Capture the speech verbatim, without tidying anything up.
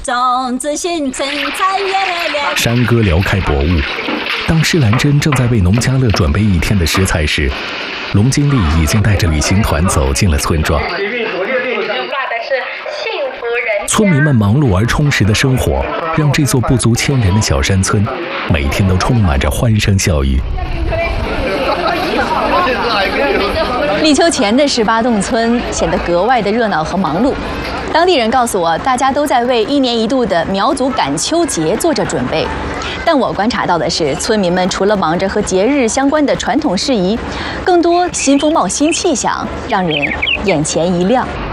种子形成产业链。 山歌辽开薄雾，当施兰珍正在为农家乐准备一天的食材时，龙经理已经带着旅行团走进了村庄。村民们忙碌而充实的生活，让这座不足千人的小山村，每天都充满着欢声笑语。 立秋前的十八洞村显得格外的热闹和忙碌。当地人告诉我，大家都在为一年一度的苗族赶秋节做着准备。但我观察到的是，村民们除了忙着和节日相关的传统事宜，更多新风貌、新气象，让人眼前一亮。